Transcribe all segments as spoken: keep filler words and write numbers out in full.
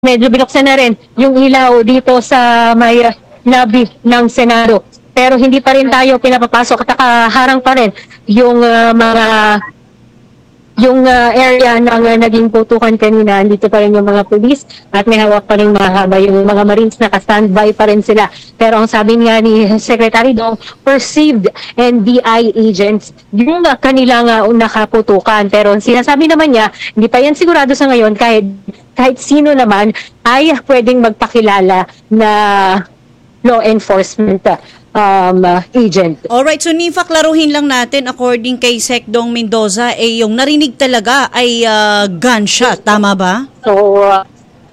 medyo binuksan na rin yung ilaw dito sa may uh, lobby ng Senado. Pero hindi pa rin tayo pinapapasok at nakaharang pa rin yung uh, mga yung uh, area ng uh, naging putukan kanina. Dito pa rin yung mga police at may hawak pa rin mahaba yung mga Marines, naka-standby pa rin sila. Pero ang sabi nga ni Secretary Dong, perceived N B I agents yung uh, kanilang uh, nakaputukan. Pero sinasabi naman niya, hindi pa yan sigurado sa ngayon kahit kahit sino naman ay pwedeng magpakilala na law enforcement um, uh, agent. Alright, so Nifa, klaruhin lang natin, according kay Sec Dong Mendoza, eh yung narinig talaga ay uh, gunshot, tama ba? So, uh,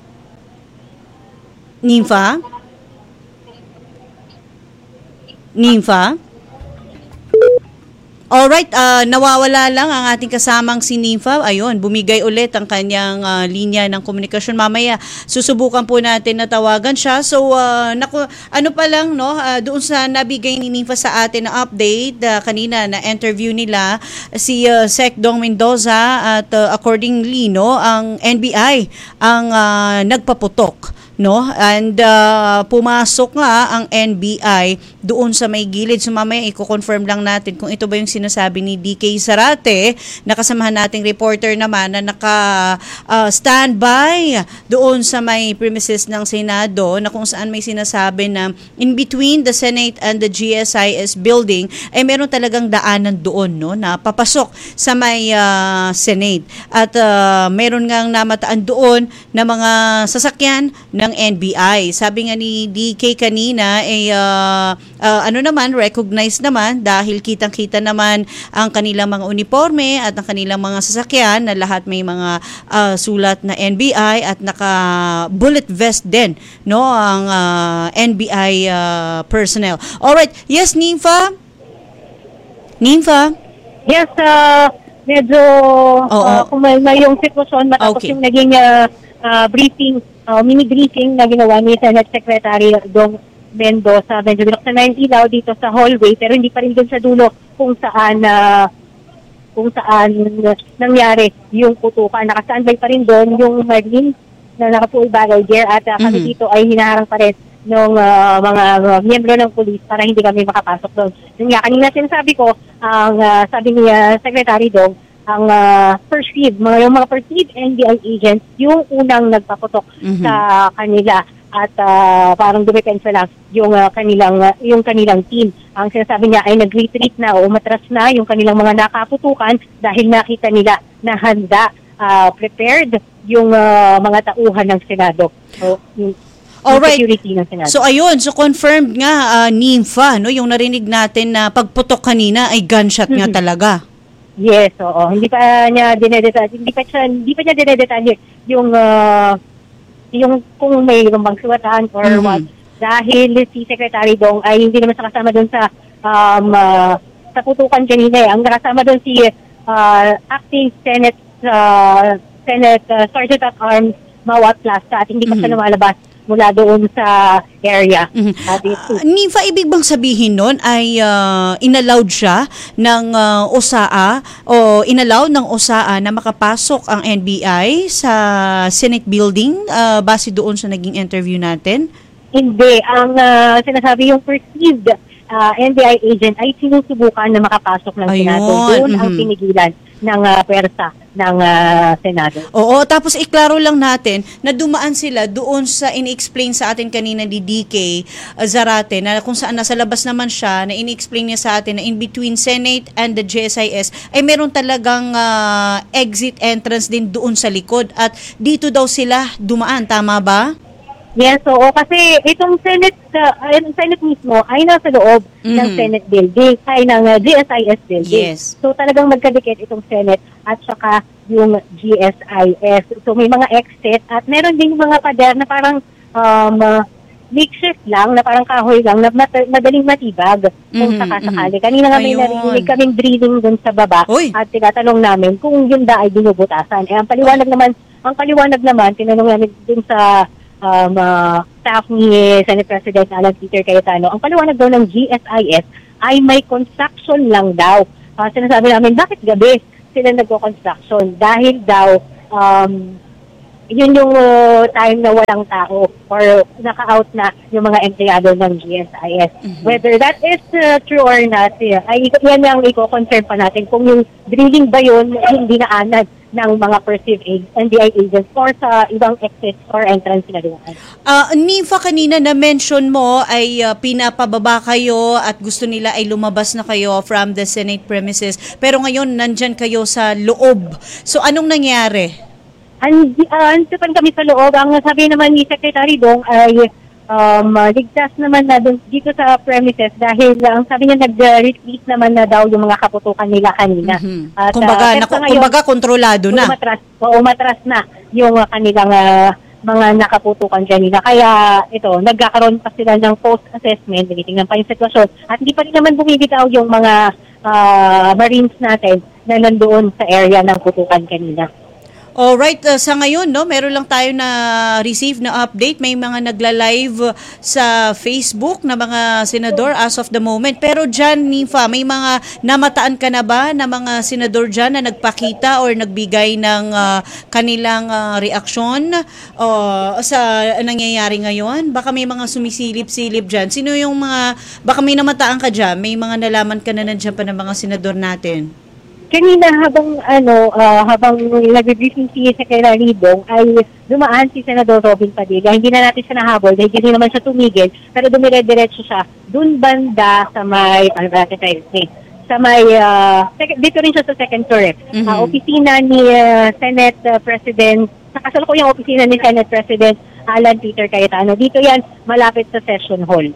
Nifa? Nifa? Alright, uh, nawawala lang ang ating kasamang si Nifa. Ayun, bumigay ulit ang kanyang uh, linya ng komunikasyon. Mamaya, susubukan po natin na tawagan siya. So, uh, naku, ano pa lang, no, uh, doon sa nabigay ni Nifa sa atin na update, uh, kanina na interview nila si uh, Sec Dong Mendoza at uh, accordingly, no, ang N B I ang uh, nagpaputok. No? And uh, pumasok nga ang N B I doon sa may gilid. So mamaya i-confirm lang natin kung ito ba yung sinasabi ni D K Zarate, nakasamahan nating reporter naman na naka-standby uh, doon sa may premises ng Senado, na kung saan may sinasabi na in between the Senate and the G S I S building ay meron talagang daanan doon, no, na papasok sa may uh, Senate. At uh, meron ngang namataan doon na mga sasakyan na ng N B I. Sabi nga ni D K kanina, eh, uh, uh, ano naman, recognized naman dahil kitang-kita naman ang kanilang mga uniforme at ang kanilang mga sasakyan na lahat may mga uh, sulat na N B I at naka-bullet vest din, no, ang uh, N B I uh, personnel. Alright, yes, Nifa? Nifa? yes, uh, medyo uh, kung may, may yung sitwasyon matapos Okay. yung naging uh, uh, briefing, uh, mini-briefing na ginawa ni Senate Secretary Dong Mendoza. Medyo binuksan na yung ilaw dito sa hallway pero hindi pa rin doon sa dulo kung saan uh, kung saan nangyari yung putukan. Naka-standby pa rin doon yung Marines na naka-full bagay gear at uh, kami Mhm. dito ay hinaharang pa rin ng uh, mga uh, miyembro ng police para hindi kami makapasok doon. Yung nga, kanina sinasabi ko, ang uh, sabi ni uh, Secretary Dong, ang uh, perceived, mga, yung mga perceived N B I agents, yung unang nagpaputok Mhm. sa kanila at uh, parang dumepensa lang yung uh, kanilang uh, yung kanilang team. Ang sinasabi niya ay nag-retreat na o umatras na yung kanilang mga nakaputukan dahil nakita nila na handa, uh, prepared yung uh, mga tauhan ng Senado. So, yung, yung Alright. security ng Senado. So ayun, so confirmed nga uh, Nifa, no, yung narinig natin na pagputok kanina ay gunshot nga Mhm. talaga. Yes, oo. Hindi pa niya dinedetalye, hindi pa siya, hindi pa niya dinedetalye yung uh, yung kung may bang suwatan or Mhm. what. Dahil si Secretary Dong ay hindi naman siya kasama doon sa um, uh, sa putukan kanina eh. Ang nakasama doon si uh, Acting Senate uh, Senate uh, Sergeant at Arms Mawat Plaza at hindi pa siya Mhm. lumalabas mula doon sa area. Mhm. At ito, Uh, Nifa, ibig bang sabihin nun ay uh, inallowed siya ng uh, O S A A o inallowed ng O S A A na makapasok ang N B I sa Senate building uh, base doon sa naging interview natin? hindi. Ang uh, sinasabi yung perceived uh, N B I agent ay sinusubukan na makapasok ng Ayun, Senado. Doon ang mhm. pinigilan ng uh, pwersa ng uh, Senado. Oo, tapos iklaro lang natin na dumaan sila doon sa ini-explain sa atin kanina ni D K Zarate na kung saan nasa labas naman siya, na ini-explain niya sa atin na in between Senate and the G S I S ay meron talagang ah, exit entrance din doon sa likod at dito daw sila dumaan, tama ba? Yes, oo. Kasi itong Senate, uh, yung Senate mismo ay nasa loob ng Mhm. Senate building, ay ng uh, G S I S building. Yes. So talagang magkadikit itong Senate at saka yung G S I S. So may mga exit at meron din mga pader na parang um, uh, makeshift lang, na parang kahoy lang, na mat- madaling matibag kung Mhm, sakasakali. Kanina nga may Ayun. narinig kaming drilling dun sa baba Uy. at tinatanong namin kung yun da ay binubutasan. Eh, ang paliwanag naman, ang paliwanag naman, tinanong namin dun sa um, uh, staff ni Senate President Alan Peter Cayetano, ang paliwanag daw ng G S I S ay may construction lang daw. Uh, sinasabi namin, bakit gabi sila nagko-construction? Dahil daw, um, yun yung uh, time na walang tao or naka-out na yung mga empleyado ng G S I S. Mhm. Whether that is uh, true or not, yeah, ay yan ang i-confirm pa natin kung yung drilling ba yun hindi naanan ng mga perceived N B I agents or sa ibang exit or entrance na doon. Ah, Nifa, kanina na-mention mo ay ah, pinapababa kayo at gusto nila ay lumabas na kayo from the Senate premises. Pero ngayon, nandyan kayo sa loob. So, anong nangyari? Andi, uh, antupan kami sa loob. Ang sabi naman ni Secretary Dong ay um, uh, ligtas naman na dun, dito sa premises dahil uh, ang sabi niya nag-retreat naman na daw yung mga kaputukan nila kanina. Mhm. At, kumbaga, uh, naku, ngayon, kumbaga, kontrolado na. Umatras, o umatras na yung uh, kanilang uh, mga nakaputukan kanina. Kaya ito, nagkakaroon pa sila ng post-assessment, tinitingnan pa yung sitwasyon. At hindi pa rin naman bumibitaw yung mga uh, Marines natin na nandoon sa area ng putukan kanina. Alright, uh, sa ngayon, no, meron lang tayo na receive na update. May mga nagla-live sa Facebook na mga senador as of the moment. Pero dyan, Nifa, may mga namataan ka na ba na mga senador dyan na nagpakita or nagbigay ng uh, kanilang uh, reaksyon uh, sa nangyayari ngayon? Baka may mga sumisilip-silip dyan. Sino yung mga, baka may namataan ka dyan? May mga nalaman ka na nandiyan pa ng mga senador natin? Kanina habang ano uh, habang nag-briefing si Secretary Dong ay dumaan si Senador Robin Padilla. Hindi na natin siya nahabol dahil hindi naman siya tumigil pero dumire-diretso siya dun banda sa may ano ba natin tayo, sa may uh, sec- dito rin siya sa second floor eh. Mhm. Uh, opisina ni uh, Senate uh, President sa kasalukuyang opisina ni Senate President Alan Peter Cayetano. Dito yan malapit sa session hall.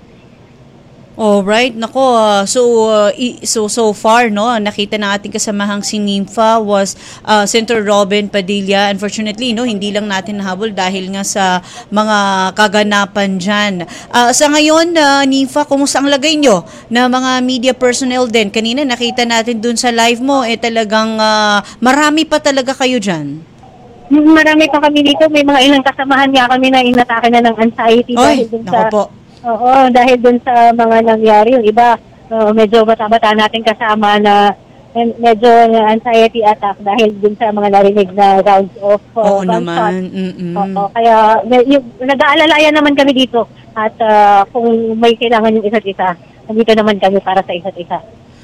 Alright, nako. Uh, so uh, i- so so far, no, nakita na ating kasamahang si Nympha was uh, Senator Robin Padilla. Unfortunately, no, hindi lang natin nahabol dahil nga sa mga kaganapan diyan. Uh, sa ngayon, uh, Nympha, kumusta ang lagay nyo na mga media personnel din? Kanina nakita natin dun sa live mo, eh talagang uh, marami pa talaga kayo diyan. Marami pa kami dito. May mga ilang kasamahan nga kami na inatake na ng anxiety dahil Oy, dun nako sa po. Oo, dahil dun sa mga nangyari, yung iba uh, medyo bata-bata natin kasama na and medyo anxiety attack dahil dun sa mga narinig na rounds of uh, Oo gunshot. naman. Mm-mm. Oo, kaya may- yung, nag-aalalayan naman kami dito at uh, kung may kailangan yung isa't isa, nandito naman kami para sa isa't isa.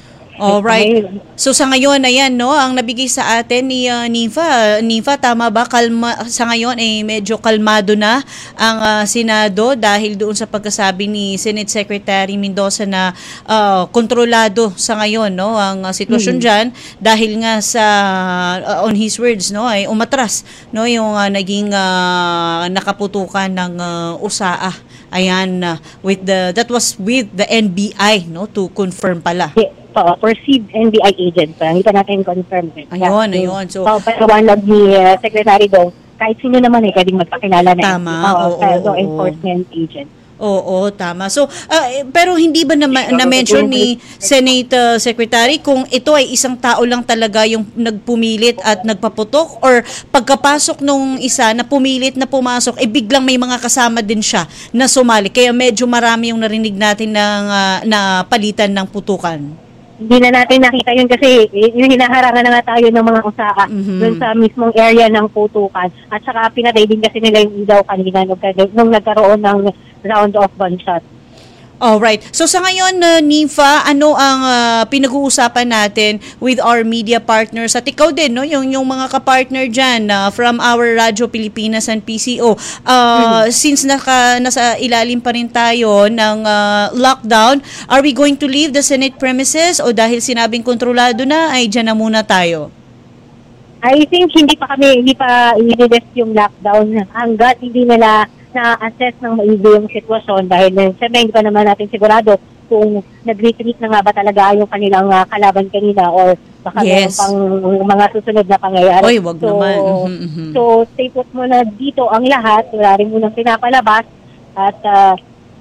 Alright. So sa ngayon, ayan, no, ang nabigay sa atin ni uh, Nympha. Nympha, tama ba? Kalma, sa ngayon, eh, medyo kalmado na ang uh, Senado dahil doon sa pagkasabi ni Senate Secretary Mendoza na uh, kontrolado sa ngayon, no, ang uh, sitwasyon Hmm. dyan dahil nga sa, uh, on his words, no, ay umatras, no, yung uh, naging uh, nakaputukan ng uh, U S A A. Ayan, uh, with the, that was with the N B I, no, to confirm pala. So, perceived N B I agent. So, hindi pa natin confirm. eh. Ayun, Yeah. ayun. So, So, paliwanag ni uh, Secretary Dong, kahit sino naman eh, pwedeng magpakilala na. Tama, Oo, oo, sa oo, law oo. enforcement agent. oo, tama. So, ah, eh, pero hindi ba na, na-mention ni Senate uh, Secretary kung ito ay isang tao lang talaga yung nagpumilit at nagpaputok or pagkapasok nung isa na pumilit na pumasok, eh biglang may mga kasama din siya na sumali. Kaya medyo marami yung narinig natin ng, ah, na palitan ng putukan. Hindi na natin nakita yun kasi eh, yung hinaharangan na nga tayo ng mga usaka Mhm. dun sa mismong area ng putukan. At saka pinatay din kasi nila yung ilaw kanina nung, nung nagkaroon ng round of gunshot. Alright. So sa ngayon, uh, Nympha, ano ang uh, pinag-uusapan natin with our media partners at ikaw din, no? Yung, yung mga kapartner dyan uh, from our Radyo Pilipinas and P C O. Uh, Since naka, nasa ilalim pa rin tayo ng uh, lockdown, are we going to leave the Senate premises o dahil sinabing kontrolado na, ay dyan na muna tayo? I think hindi pa kami, hindi pa i-release yung lockdown hanggat hindi nila na-assess ng maigi yung sitwasyon dahil eh, siyempre hindi pa naman natin sigurado kung nag-retreat na nga ba talaga yung kanilang uh, kalaban kanina or baka Yes. meron pang mga susunod na pangyayari. Oy, wag naman. Mhm, mhm. So, stay put muna dito ang lahat. Wala rin munang pinapalabas. At, uh,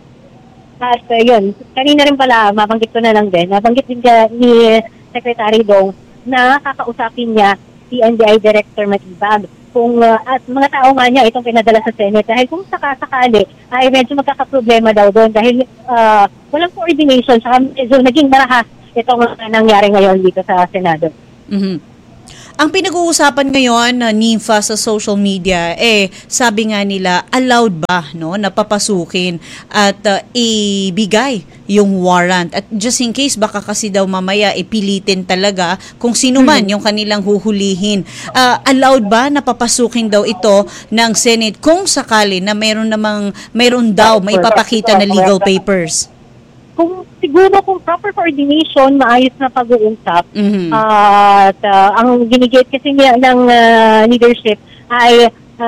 at uh, yun, kanina rin pala, mabanggit ko na lang din, nabanggit din ka ni Secretary Dong na kakausapin niya si N B I Director Matibag. Kung uh, at mga tao nga niya itong pinadala sa Senate dahil kung sakasakali ay medyo magkakaproblema daw doon dahil uh, walang coordination saka medyo naging marahas itong uh, nangyari ngayon dito sa Senado. Mhm. ang pinag-uusapan ngayon na NINFA sa social media, eh, sabi nga nila, allowed ba, no, na papasukin at uh, ibigay yung warrant. At just in case, baka kasi daw mamaya ipilitin talaga kung sino man yung kanilang huhulihin. Uh, allowed ba na papasukin daw ito ng Senate kung sakali na mayroon namang, mayroon daw may papakita na legal papers? Kung siguro kung proper coordination, maayos na pag-uusap, Mhm. at uh, ang ginigit kasi niya ng uh, leadership ay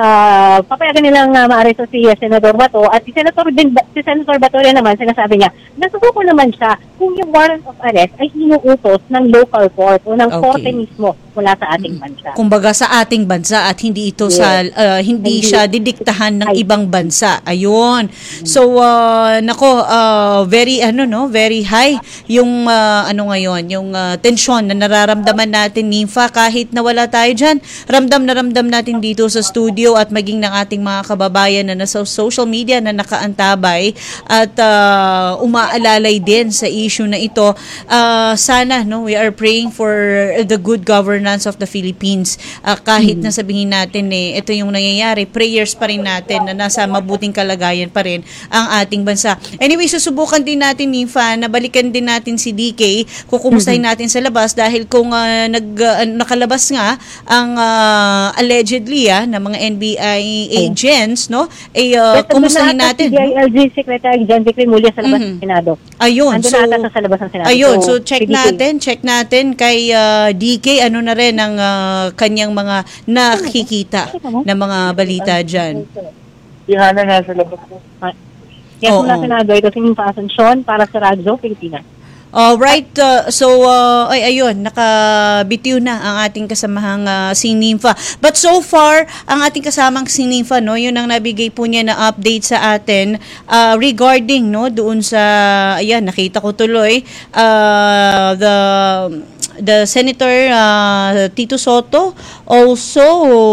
uh, papayagan nilang uh, maaresto si uh, Senador Bato, at si Senator, din, si Senator Bato rin naman, sinasabi niya, nasubuko naman siya kung yung warrant of arrest ay inuutos ng local court o ng Okay. korte mismo mula sa ating bansa. Kumbaga sa ating bansa at hindi ito Yes. sa uh, hindi Hindi. siya didiktahan ng Ay. ibang bansa. Ayun. So uh, nako, uh, very ano no, very high yung uh, ano ngayon, yung uh, tensyon na nararamdaman natin, NINFA, kahit na wala tayo diyan. Ramdam na ramdam natin dito sa studio at maging ng ating mga kababayan na nasa social media na nakaantabay at uh, umaalalay din sa issue na ito. Uh, sana no, we are praying for the good governance of the Philippines. Uh, kahit na sabihin natin eh, ito yung nangyayari, prayers pa rin natin na nasa mabuting kalagayan pa rin ang ating bansa. Anyway, susubukan din natin, NINFA, na balikan din natin si D K, kukumustahin natin sa labas dahil kung uh, nag, uh, nakalabas nga ang uh, allegedly ah, na mga N B I agents, no? Eh, uh, kumustahin natin. Si D I L G Secretary John Vic Remulla sa labas Mhm. ng Senado. Ayun, Andun so na ata sa labas ng Senado. ayun, so check si D K. natin, check natin kay uh, D K ano na rin ang uh, kanyang mga nakikita na mga balita diyan. Ihana nga sa labas ko. Yes, Oo. mula sa Senado, ito si Ninfa Asuncion para sa Radyo Pilipinas. All right, uh, so uh, ay ayun, nakabitiw na ang ating kasamahang uh, si NINFA. But so far, ang ating kasamang si NINFA, no, yun ang nabigay po niya na update sa atin uh, regarding no doon sa ayan, nakita ko tuloy uh, the the Senator uh, Tito Soto also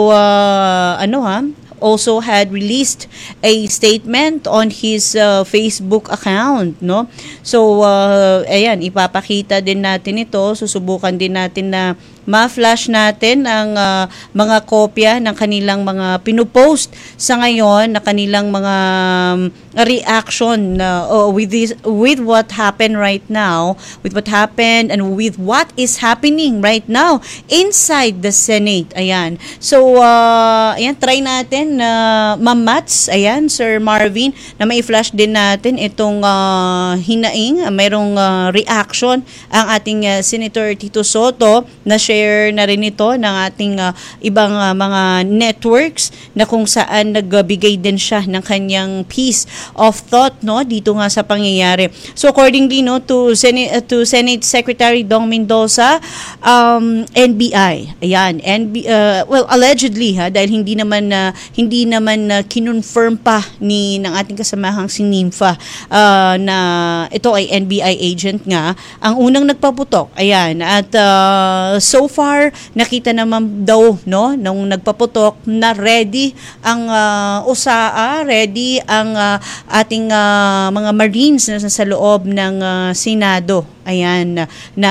uh, ano ha also had released a statement on his uh, Facebook account, no? So, uh, ayan, ipapakita din natin ito, susubukan din natin na ma-flash natin ang uh, mga kopya ng kanilang mga pinupost sa ngayon na kanilang mga um, reaction uh, uh, with this with what happened right now, with what happened and with what is happening right now inside the Senate. Ayan. So, uh, ayan, try natin na uh, Ma'am Mats, ayan, Sir Marvin, na mai-flash din natin itong uh, hinaing, uh, mayroong uh, reaction ang ating uh, Senator Tito Soto na share na rin ito ng ating uh, ibang uh, mga networks na kung saan nagbigay din siya ng kanyang piece of thought, no, dito nga sa pangyayari. So accordingly, no, to Senate uh, to Senate Secretary Dong Mendoza, um, N B I, ayan, N B, uh, well, allegedly ha, dahil hindi naman uh, hindi naman uh, kinonfirm pa ni ng ating kasamahang si NINFA uh, na ito ay N B I agent nga ang unang nagpaputok. Ayan, at uh, so far nakita naman daw, no, nung nagpaputok na ready ang uh, U S A A, ready ang uh, ating uh, mga Marines na sa loob ng uh, Senado. Ayan, na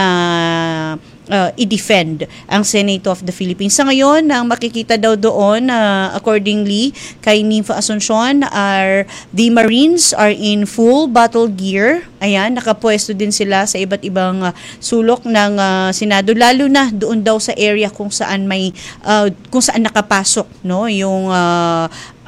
uh, i-defend ang Senate of the Philippines. Sa ngayon, ang makikita daw doon, uh, accordingly, kay NINFA Asuncion, are the Marines are in full battle gear. Ayan, nakapwesto din sila sa iba't ibang uh, sulok ng uh, Senado, lalo na doon daw sa area kung saan may uh, kung saan nakapasok, no, yung uh,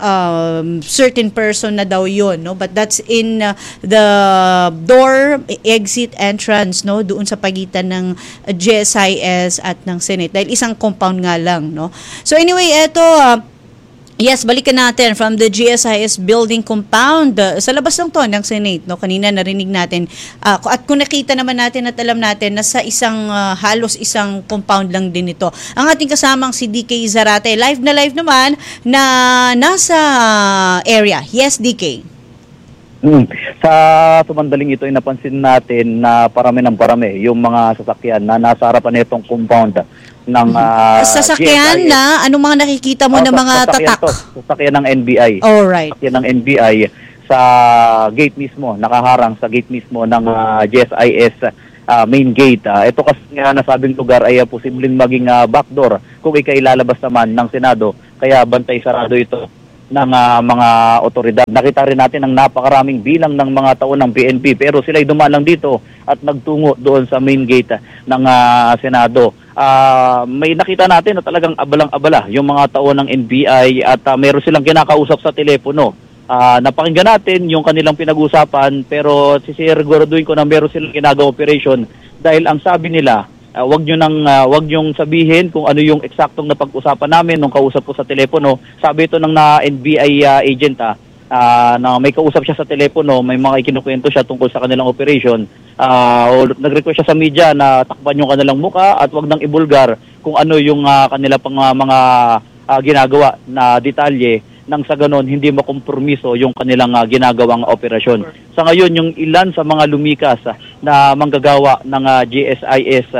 um, certain person na daw yun, no, but that's in uh, the door, exit, entrance, no, doon sa pagitan ng uh, G S I S at ng Senate, dahil isang compound nga lang, no. So anyway, eto uh, yes, balikan natin from the G S I S building compound. Uh, sa labas lang to ng Senate, no? Kanina narinig natin. Uh, at kung nakita naman natin at alam natin na sa isang uh, halos isang compound lang din ito. Ang ating kasamang si D K Zarate, live na live naman na nasa area. Yes, D K. Mm. Sa sumandaling ito ay napansin natin na parami ng parami yung mga sasakyan na nasa harapan nitong compound ng uh, Sasakyan G S I S. na, anong mga nakikita mo Oh, na mga sasakyan tatak? to, sasakyan ng N B I. Alright. Sasakyan ng N B I sa gate mismo, nakaharang sa gate mismo ng uh, G S I S ah, main gate. Ah, ito kasi nga nasabing lugar ay ah, posibleng maging ah, backdoor kung ikailalabas naman ng Senado. Kaya bantay sarado ito ng ah, mga otoridad. Nakita rin natin ang napakaraming bilang ng mga tao ng P N P pero sila'y dumalang dito at nagtungo doon sa main gate ah, ng ah, Senado. Ah, may nakita natin na talagang abalang-abala yung mga tao ng N B I at ah, meron silang kinakausap sa telepono. Ah, napakinggan natin yung kanilang pinag-usapan pero sisiguraduhin ko na meron silang ginagawang operation dahil ang sabi nila, uh, wag nyo nang uh, wag nyong sabihin kung ano yung eksaktong napag-usapan namin nung kausap ko sa telepono. Sabi ito ng na N B I uh, agent ah, uh, na may kausap siya sa telepono, may mga ikinukwento siya tungkol sa kanilang operation. Uh, nag-request siya sa media na takpan yung kanilang muka at wag nang ibulgar kung ano yung uh, kanila pang uh, mga uh, ginagawa na detalye nang sa ganon hindi makompromiso yung kanilang uh, ginagawang operasyon. Sa ngayon, yung ilan sa mga lumikas uh, na manggagawa ng uh, G S I S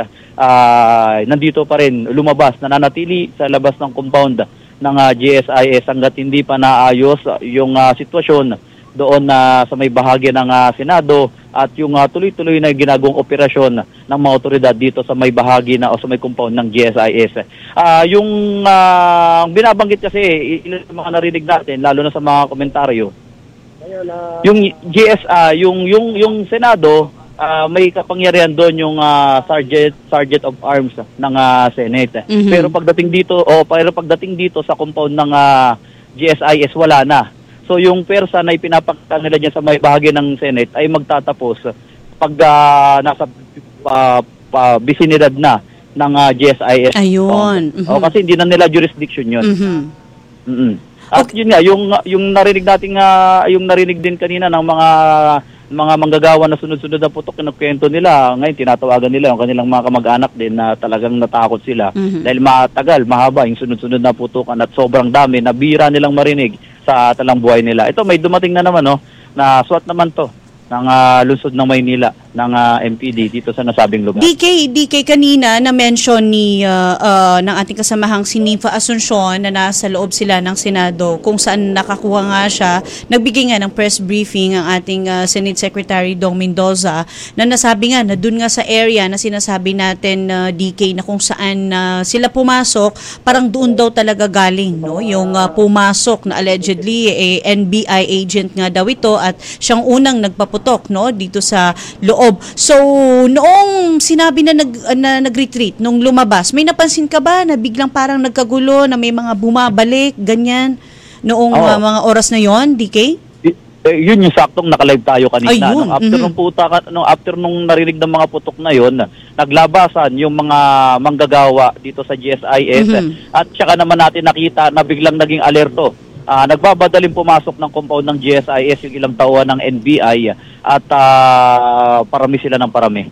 uh, nandito pa rin lumabas, nananatili sa labas ng compound ng uh, G S I S hanggat hindi pa naayos uh, yung uh, sitwasyon doon na uh, sa may bahagi ng uh, Senado at yung uh, tuloy-tuloy na ginagawang operasyon ng mga otoridad dito sa may bahagi na o sa may compound ng G S I S. Uh, yung uh, binabanggit kasi ilan sa mga narinig natin lalo na sa mga komentaryo. Yung G S A, yung yung yung Senado, uh, may kapangyarihan doon yung uh, Sergeant Sergeant of Arms ng uh, Senate. Mm-hmm. Pero pagdating dito o pero pagdating dito sa compound ng uh, G S I S wala na. So yung persa na ipinapakita nila dyan sa may bahagi ng Senate ay magtatapos pag uh, nasa uh, uh, bisinidad na ng uh, G S I S. Ayun. Mm-hmm. O, kasi hindi na nila jurisdiction yun. Mm-hmm. Mm-hmm. At okay. Yun nga, yung, yung narinig natin uh, yung narinig din kanina ng mga mga manggagawa na sunod-sunod na putok na kwento nila, ngayon tinatawagan nila yung kanilang mga kamag-anak din na talagang natakot sila. Mm-hmm. Dahil matagal, mahaba yung sunod-sunod na putukan at sobrang dami na bira nilang marinig sa talang buhay nila. Ito may dumating na naman no, na SWAT naman to ng uh, lungsod ng Maynila ng uh, M P D dito sa nasabing lugar. D K, D K kanina na-mention ni uh, uh, ng ating kasamahang si Nympha Asuncion na nasa loob sila ng Senado kung saan nakakuha nga siya. Nagbigay nga ng press briefing ang ating uh, Senate Secretary Dong Mendoza na nasabi nga na dun nga sa area na sinasabi natin uh, D K na kung saan uh, sila pumasok, parang doon daw talaga galing no yung uh, pumasok na allegedly eh, N B I agent nga daw ito at siyang unang nagpaputok no dito sa loob. So, noong sinabi na, nag, na nag-retreat, nung lumabas, may napansin ka ba na biglang parang nagkagulo, na may mga bumabalik, ganyan, noong oh. uh, mga oras na yon, D K? Eh, yun yung saktong nakalive tayo kanina. Ayun. Nung after, mm-hmm. nung puta, nung after nung narinig ng mga putok na yon, naglabasan yung mga manggagawa dito sa G S I S. Mm-hmm. At saka naman natin nakita na biglang naging alerto. Uh, nagbabadaling pumasok ng compound ng G S I S yung ilang tauhan ng N B I at uh, parami sila ng parami.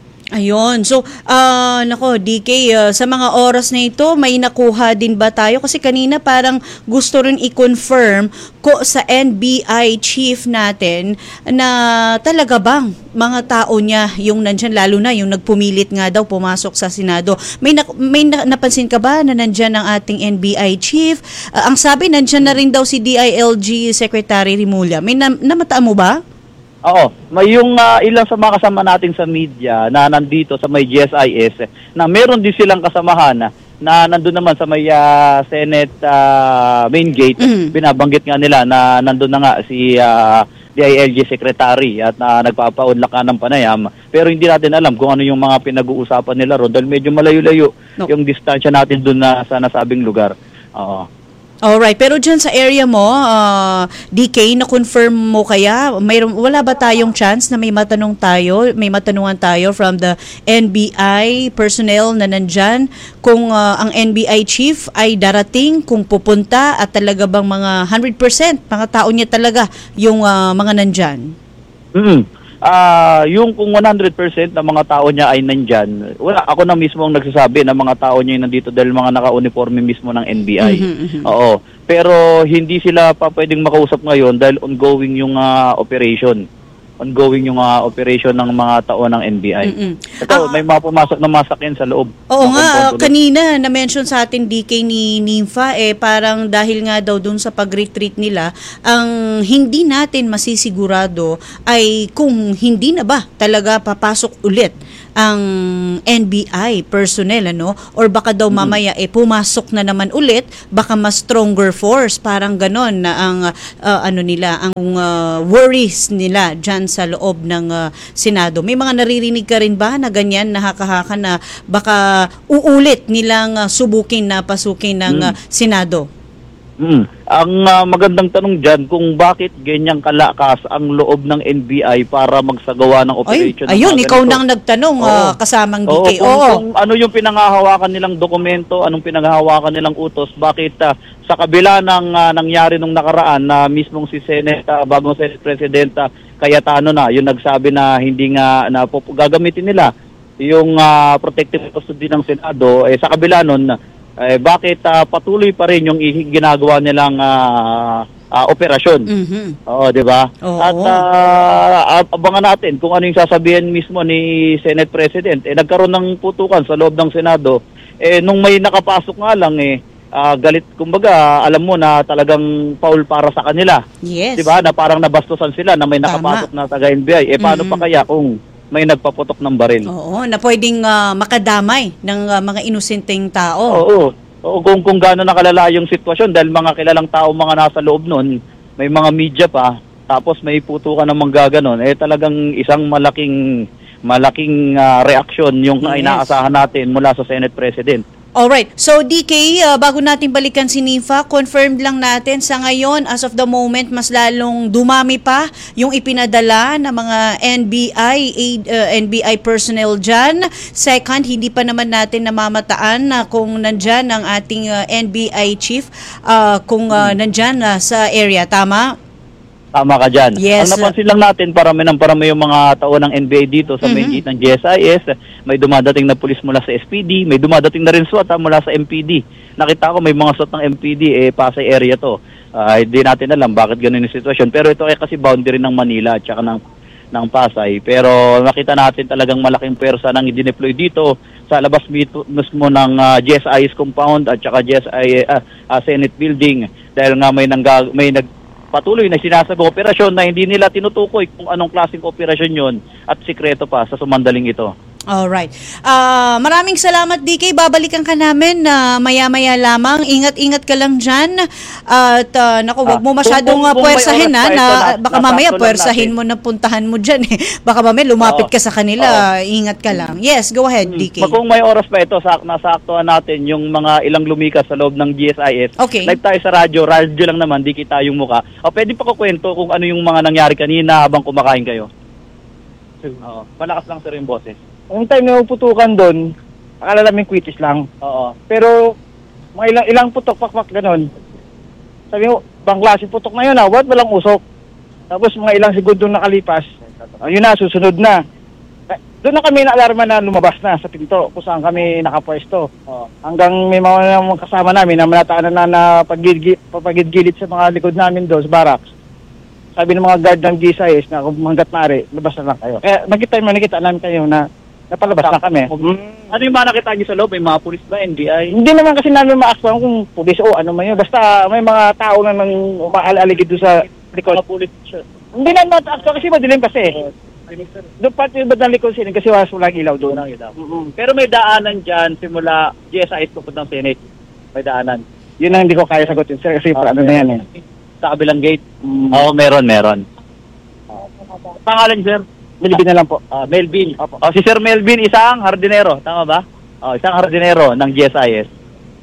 Ayun. So, uh, nako, D K, uh, sa mga oras na ito, may nakuha din ba tayo? Kasi kanina parang gusto rin i-confirm ko sa N B I chief natin na talaga bang mga tao niya yung nandyan, lalo na yung nagpumilit nga daw pumasok sa Senado. May, na, may na, napansin ka ba na nandyan ang ating N B I chief? Uh, ang sabi, nandyan na rin daw si D I L G Secretary Rimulya. May na, namataan mo ba? Oo, may yung uh, ilang sa mga kasama natin sa media na nandito sa may G S I S na meron din silang kasamahan na, na nandun naman sa may uh, Senate uh, main gate. Mm. Binabanggit nga nila na nandun na nga si uh, D I L G Secretary at uh, nagpapaunlak ka ng panayam. Pero hindi natin alam kung ano yung mga pinag-uusapan nila ron dahil medyo malayo-layo no. yung distansya natin dun na sa nasabing lugar. Oo. Alright, pero dyan sa area mo, uh, D K, na-confirm mo kaya, may, wala ba tayong chance na may matanong tayo, may matanungan tayo from the N B I personnel na nandyan, kung uh, ang N B I chief ay darating, kung pupunta, at talaga bang mga one hundred percent, mga tao niya talaga yung uh, mga nandyan? Mm-hmm. Uh, yung kung one hundred percent ng mga tao niya ay nandyan, wala, ako na mismo ang nagsasabi na mga tao niya ay nandito dahil mga naka-uniforme mismo ng N B I. Mm-hmm, mm-hmm. Oo. Pero hindi sila pa pwedeng makausap ngayon dahil ongoing yung uh, operation. Ongoing yung uh, operation ng mga tao ng N B I. Mm-hmm. Ito, uh, may mga pumasok na masakyan sa loob. Oo nga, uh, kanina na-mention sa atin D K ni Nympha, eh parang dahil nga daw dun sa pag-retreat nila, ang hindi natin masisigurado ay kung hindi na ba talaga papasok ulit ang N B I personnel, ano? Or baka daw mamaya eh pumasok na naman ulit, baka mas stronger force, parang ganon na ang uh, ano nila, ang uh, worries nila dyan sa loob ng uh, Senado. May mga naririnig ka rin ba na ganyan, nakakahaka na baka uulit nilang uh, subukin na pasukin ng uh, Senado? Mm. Ang uh, magandang tanong dyan kung bakit ganyang kalakas ang loob ng N B I para magsagawa ng operation. Ay, ayun, ng ikaw ganito. nang nagtanong, Oo. uh, kasamang D Oo, K. kung, Oo. kung ano yung pinanghahawakan nilang dokumento, anong pinanghahawakan nilang utos, bakit uh, sa kabila ng uh, nangyari nung nakaraan na mismong si Senate, uh, bagong Senate President uh, Cayetano na, yung nagsabi na hindi nga na po, gagamitin nila yung uh, protective custody ng Senado, eh, sa kabila nun, eh, bakit uh, patuloy pa rin yung ginagawa nilang uh, uh, operasyon? Mhm. Oo, di ba? Oo. At uh, abangan natin kung ano yung sasabihin mismo ni Senate President. Eh, nagkaroon ng putukan sa loob ng Senado. Eh, nung may nakapasok nga lang, eh, uh, galit, kumbaga, alam mo na talagang foul para sa kanila. Yes. Di ba? Na parang nabastusan sila na may Tama. nakapasok na taga N B I. Eh, paano Mhm. pa kaya kung may nagpaputok ng baril? Oo, na pwedeng uh, makadamay ng uh, mga inosenteng tao. Oo. Oo, kung kung gaano nakalala yung sitwasyon dahil mga kilalang tao mga nasa loob nun, may mga media pa, tapos may putukan ng mga ganon, eh talagang isang malaking malaking uh, reaksyon yung Yes. inaasahan natin mula sa Senate President. Alright, so D K, uh, bago natin balikan si Nifa, confirmed lang natin sa ngayon, as of the moment, mas lalong dumami pa yung ipinadala ng mga N B I, uh, N B I personnel dyan. Second, hindi pa naman natin namamataan na kung nandyan ang ating uh, N B I chief, uh, kung uh, nandyan uh, sa area, tama? Tama ka dyan. Yes. Ang napansin lang natin, parami ng parami yung mga tao ng N B I dito sa main Mhm. gate ng G S I S. May dumadating na pulis mula sa S P D, may dumadating na rin SWAT ah, mula sa M P D. Nakita ko may mga SWAT ng M P D, eh, Pasay area to. Ah, hindi natin alam bakit ganun yung sitwasyon. Pero ito ay kasi boundary ng Manila at saka ng, ng Pasay. Pero nakita natin talagang malaking pwersa nang i-deploy dito sa labas mismo ng uh, G S I S compound at saka G S I uh, uh, Senate building. Dahil nga may, nangga, may nag patuloy na sinasabing operasyon na hindi nila tinutukoy kung anong klaseng operasyon yon at sikreto pa sa sumandaling ito. Alright. Uh, maraming salamat, D K. Babalikan ka namin na uh, maya-maya lamang. Ingat-ingat ka lang dyan. At uh, naku, wag mo Ah, masyadong kung- kung- uh, kung may puwersahin oras ha, pa ito, na, na- baka nasakto mamaya lang puwersahin natin. mo na puntahan mo dyan eh. Baka mamaya lumapit Oo. ka sa kanila. Ingat ka lang. Yes, go ahead, D K. Ma- Kung may oras pa ito, sak nasaktuhan natin yung mga ilang lumikas sa loob ng G S I S. Okay. Live tayo sa radyo, radyo lang naman, di kita yung muka. O pwede pa kukwento kung ano yung mga nangyari kanina habang kumakain kayo. Oo. Malakas lang sir yung boses. Ang time na putukan doon, akala namin quitis lang. Oo. Pero mga ilang, ilang putok, pakpak, ganon. Sabi mo, bang klase putok na yun ah, what? Walang usok. Tapos mga ilang segundo nakalipas, ayun na, susunod na. Eh, doon na kami na-alarma na lumabas na sa pinto kung saan kami nakapwesto. Oo. Hanggang may mga mga kasama namin na malataan na na papagid-gilid sa mga likod namin doon sa barracks. Sabi ng mga guard ng G S I S na kung hanggat maaari, labas na lang kayo. Kaya nakita, nakita namin kayo na napalabas na kami. Mm. Ano yung mga nakita niyo sa loob? May mga pulis ba, N B I? Hindi naman kasi namin ma-actual kung pulis o ano man yun. Basta may mga tao na nang umaaligid doon sa likod. Mga pulis siya. Hindi naman ma-actual kasi madilim kasi. Doon pati yung bandang likod sila kasi walang ilaw doon. Walang ilaw. Pero may daanan dyan simula G S I S pupunta ng Senate. May daanan. Yun ang hindi ko kaya sagutin sir kasi para ano na yan eh. Sa kabilang gate? Oo, meron, meron. Pangalan, sir? Bilibin na lang po. Ah, Melvin. Oh, si Sir Melvin, isang hardinero. Tama ba? Oh, isang hardinero ng G S I S.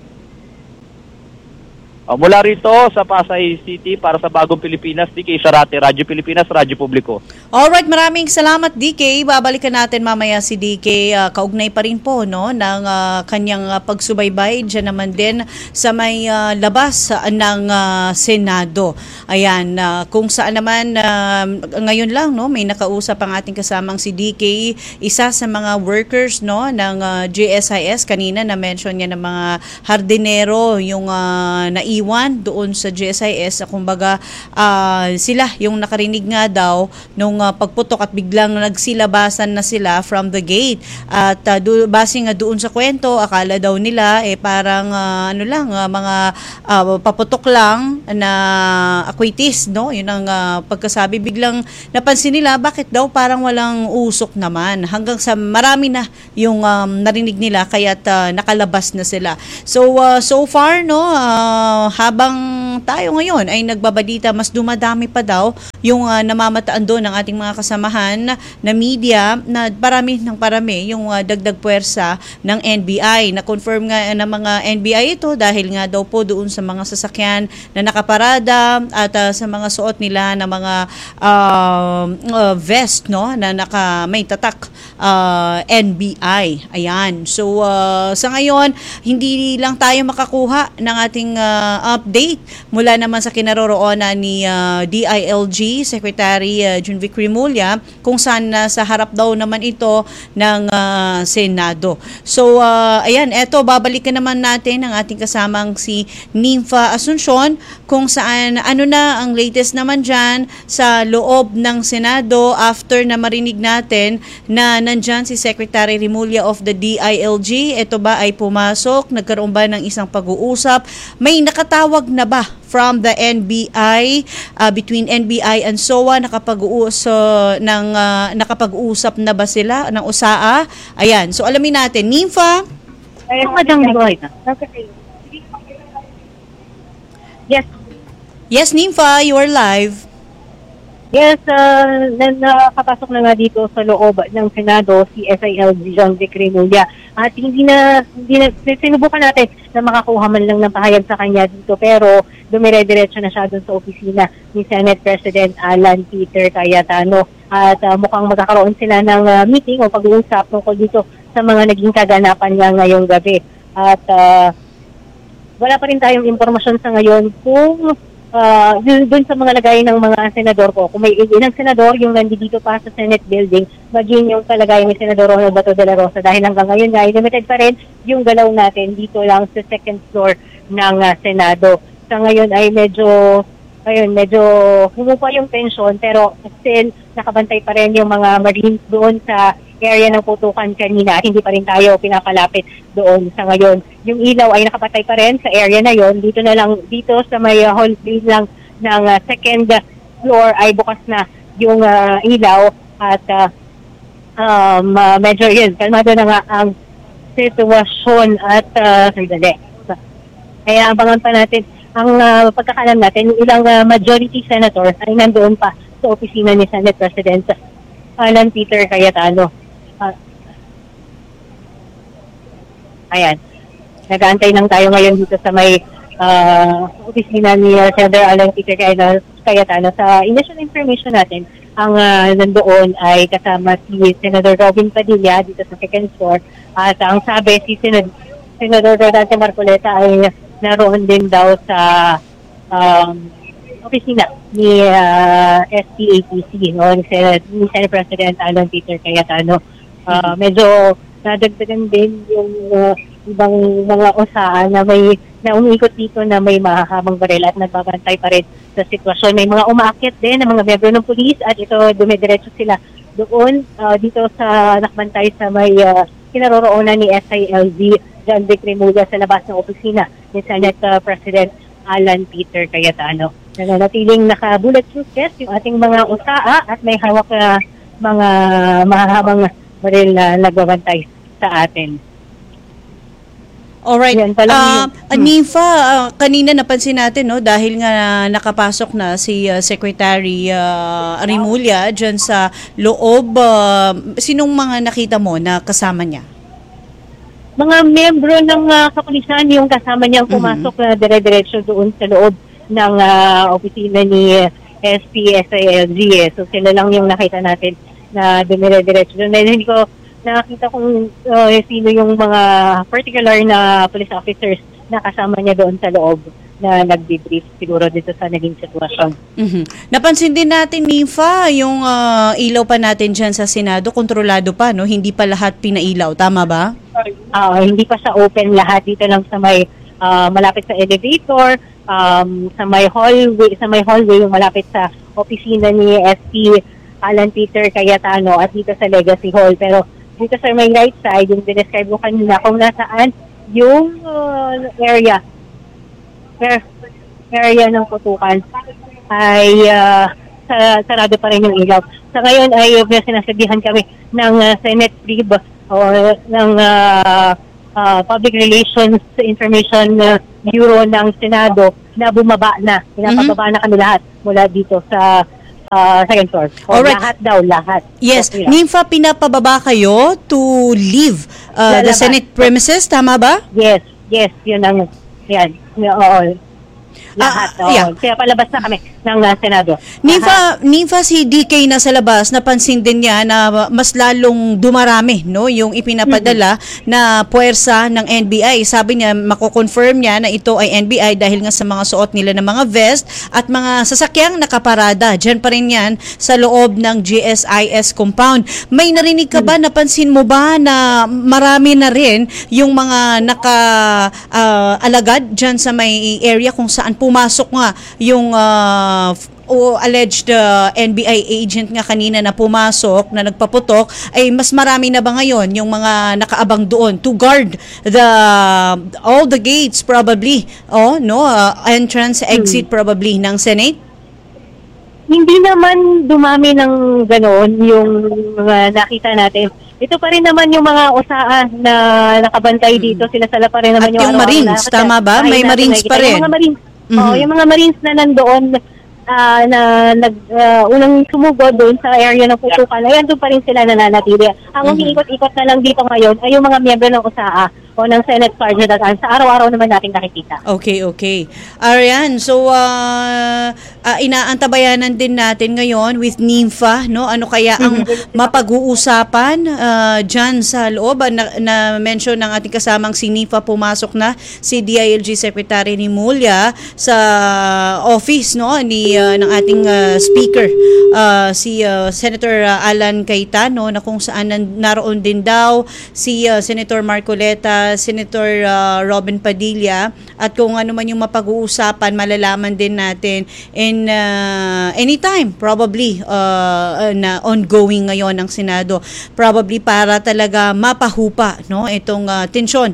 Oh, mula rito sa Pasay City para sa Bagong Pilipinas, D K Sarate, Radyo Pilipinas, Radyo Publiko. Alright, maraming salamat, D K. Babalikan natin mamaya si D K. Uh, kaugnay pa rin po no, ng uh, kanyang uh, pagsubaybay dyan naman din sa may uh, labas uh, ng uh, Senado. Ayan, uh, kung saan naman uh, ngayon lang no, may nakausap ang ating kasamang si D K, isa sa mga workers no ng uh, G S I S. Kanina na-mention niya ng mga hardinero yung uh, naiwan naiwan doon sa G S I S. Kumbaga, uh, sila yung nakarinig nga daw nung uh, pagputok at biglang nagsilabasan na sila from the gate. At uh, do, base nga doon sa kwento, akala daw nila eh parang uh, ano lang, uh, mga uh, paputok lang na aquitis, no? Yun ang uh, pagkasabi. Biglang napansin nila, bakit daw parang walang usok naman? Hanggang sa marami na yung um, narinig nila, kaya't uh, nakalabas na sila. So, uh, so far, no, uh, habang tayo ngayon ay nagbabalita, mas dumadami pa daw yung uh, namamataan doon ng ating mga kasamahan na media na parami ng parami yung uh, dagdag puwersa ng N B I. Na-confirm nga ng mga N B I ito dahil nga daw po doon sa mga sasakyan na nakaparada at uh, sa mga suot nila na mga uh, uh, vest, no, na naka may tatak uh, N B I. Ayan. So, uh, sa ngayon, hindi lang tayo makakuha ng ating uh, update mula naman sa kinaroroonan ni uh, D I L G Secretary uh, Junvic Rimulya kung saan uh, sa harap daw naman ito ng uh, Senado. So, uh, ayan, eto, babalikan naman natin ang ating kasamang si Nympha Asuncion kung saan ano na ang latest naman dyan sa loob ng Senado after na marinig natin na nandyan si Secretary Rimulya of the D I L G. Ito ba ay pumasok? Nagkaroon ba ng isang pag-uusap? May nakatawag na ba from the N B I, uh, between N B I and S O A, nakapag-uusap ng uh, nakapag-usap na ba sila ng U S A A? Ayan. So alamin natin, Nympha. Ay, Madam Ligoy. Yes. Yes, Nympha, you are live. Yes, uh, na, nakapasok na nga dito sa loob ng Senado si S I L G Junvic Rimulya. At hindi na, hindi na, sinubukan natin na makakuha man lang ng pahayag sa kanya dito, pero dumire-diretso na siya dun sa opisina ni Senate President Alan Peter Cayetano. At uh, mukhang magkakaroon sila ng uh, meeting o pag-uusap tungkol dito sa mga naging kaganapan niya ngayong gabi. At uh, wala pa rin tayong impormasyon sa ngayon kung Uh, dun sa mga lagay ng mga senador ko, kung may ilang senador yung nandito pa sa Senate building, maging yung kalagayan ni Senador Ronald Bato de la Rosa, dahil hanggang ngayon nga, limited pa rin yung galaw natin dito lang sa second floor ng uh, Senado. Sa ngayon ay medyo, ayun, medyo humupa yung tension, pero still nakabantay pa rin yung mga Marines doon sa area ng putukan kanina at hindi pa rin tayo pinapalapit doon sa ngayon. Yung ilaw ay nakapatay pa rin sa area na yon. Dito na lang, dito sa may uh, hall lang ng uh, second floor ay bukas na yung uh, ilaw at uh, um, uh, medyo yun, kalmado na nga ang sitwasyon at uh, sandali. Kaya abangan pa natin ang uh, pagkakalam natin, ilang uh, majority senators ay nandoon pa sa opisina ni Senate President Alan Peter Cayetano. Uh, ayan. Nag-aantay lang tayo ngayon dito sa may uh, opisina ni uh, Senator Alan Peter Cayetano. Sa initial information natin, ang uh, nandoon ay kasama si Senator Robin Padilla dito sa second floor. At ang sabi si Senad- Senador Rodante Marcoleta ay naroon din daw sa um, opisina ni uh, S P A T C, no? ni, Senate, ni Senate President Alan Peter Cayetano. Uh, medyo nadagdagan din yung uh, ibang mga usahan na may na umiikot dito na may mahahabang baril at nagbabantay pa rin sa sitwasyon. May mga umaakit din ng mga miyembro ng pulis at ito dumidiretso sila doon uh, dito sa nakbantay sa may uh, kinaroroonan ni S I L G Junvic Rimulya sa labas ng opisina ni Senate uh, President Alan Peter Cayetano. Nananatiling naka-bulletproof vest yung ating mga U S A A at may hawak na mga mahahabang baril na nagbabantay sa atin. Alright. Yan, Uh, hmm. Nympha, uh, kanina napansin natin, no, dahil nga nakapasok na si uh, Secretary uh, Rimulya dyan sa loob, uh, sinong mga nakita mo na kasama niya? Mga membro ng uh, kapulisan yung kasama niyang pumasok mm-hmm. na dire-diretso doon sa loob ng uh, opisina ni S P S I L G. Eh. So sila lang yung nakita natin na dumire-diretso doon. Hindi ko nakita kung uh, sino yung mga particular na police officers na kasama niya doon sa loob na nag-debrief siguro dito sa naging sitwasyon. Mm-hmm. Napansin din natin, Nympha, yung uh, ilaw pa natin dyan sa Senado, kontrolado pa, no? Hindi pa lahat pinailaw. Tama ba? Uh, hindi pa sa open lahat. Dito lang sa may uh, malapit sa elevator, um, sa may hallway, sa may hallway yung malapit sa opisina ni S P Alan Peter Cayetano at dito sa Legacy Hall. Pero dito sa may right side, yung dinescribe ko kanina kung nasaan yung uh, area where area ng putukan ay uh, sa, sarado pa rin yung ilaw. Sa ngayon ay uh, sinasabihan kami ng uh, Senate Rib o ng uh, uh, Public Relations Information uh, Bureau ng Senado na bumaba na. Pinapababa na kami lahat mula dito sa uh, second floor. O Alright. lahat daw, lahat. Yes, Okay. Nympha, pinapababa kayo to leave uh, the Lalabas. Senate premises, tama ba? Yes, yes, yun ang, yan, oo. Lahat, Ah, oo. yeah. Kaya palabas na kami ng uh, Senado. Lahat. Nympha, Nympha, si D K na sa labas, napansin din niya na mas lalong dumarami, no, yung ipinapadala na puwersa ng N B I. Sabi niya, mako-confirm niya na ito ay N B I dahil nga sa mga suot nila ng mga vest at mga sasakyang nakaparada. Diyan pa rin yan sa loob ng G S I S compound. May narinig ka ba, napansin mo ba na marami na rin yung mga naka-alagad dyan sa may area kung saan pumasok nga yung uh, f- o alleged uh, N B I agent nga kanina na pumasok, na nagpaputok, ay mas marami na ba ngayon yung mga nakaabang doon to guard the all the gates probably, oh no, uh, entrance, exit probably ng Senate? Hindi naman dumami ng gano'n yung uh, nakita natin. Ito pa rin naman yung mga usaa na nakabantay dito. Sila sala pa rin naman At yung yung araw-araw Marines, na- tama ba? Ay, May natin Marines nakikita. pa rin. Yung mga Marines, Mhm. oh, yung mga Marines na nandoon ah, na nag ah, unang sumugod doon sa area ng putukan, ayan doon pa rin sila nananatili. Ang umiikot-ikot na lang dito ngayon ay yung mga miyembro ng usaa o ng Senate Sergeant at Arms. Sa araw-araw naman natin nakikita. Okay, okay. Arian, so uh, uh, inaantabayanan din natin ngayon with Nympha, no? Ano kaya ang mapag-uusapan uh, dyan sa loob? Uh, na, na mention ng ating kasamang si Nympha, pumasok na si D I L G Secretary ni Mulya sa office, no, ni uh, ng ating uh, speaker, uh, si uh, Senator uh, Alan Cayetano, na kung saan nan- naroon din daw si uh, Senator Marcoleta, Senator uh, Robin Padilla, at kung ano man yung mapag-uusapan, malalaman din natin in uh, anytime probably uh, na ongoing ngayon ng Senado, probably para talaga mapahupa, no, itong uh, tensyon